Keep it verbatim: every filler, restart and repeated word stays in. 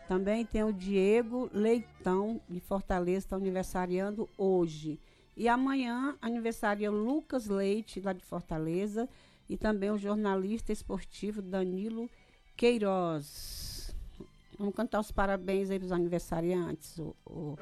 Também tem o Diego Leitão, de Fortaleza, está aniversariando hoje. E amanhã aniversaria o Lucas Leite, lá de Fortaleza, e também o jornalista esportivo Danilo Queiroz. Vamos cantar os parabéns aí para os aniversariantes, o, o